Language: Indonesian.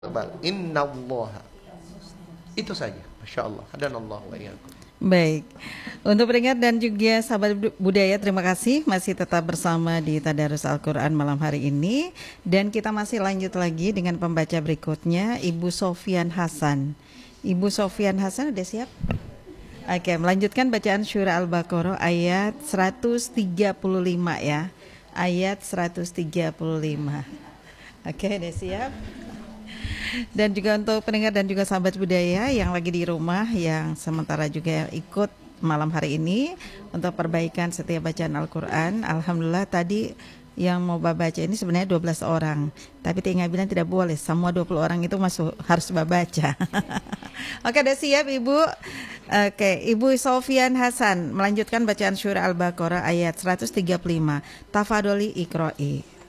Innallaha. Itu saja. Masya Allah. Hadanallahu wa iyyakum. Baik, untuk pendengar dan juga sahabat budaya, terima kasih masih tetap bersama di Tadarus Al-Quran malam hari ini. Dan kita masih lanjut lagi dengan pembaca berikutnya, Ibu Sofian Hasan. Ibu Sofian Hasan udah siap? Oke, melanjutkan bacaan Surah Al-Baqarah ayat 135 ya. Ayat 135. Oke, udah siap? Dan juga untuk pendengar dan juga sahabat budaya yang lagi di rumah, yang sementara juga ikut malam hari ini untuk perbaikan setiap bacaan Al-Quran. Alhamdulillah tadi yang mau baca ini sebenarnya 12 orang, tapi tinggal bilang tidak boleh, semua 20 orang itu masuk harus baca. Oke, udah siap Ibu? Oke, Ibu Sofian Hasan melanjutkan bacaan surah Al-Baqarah ayat 135. Tafadholi Iqra'i.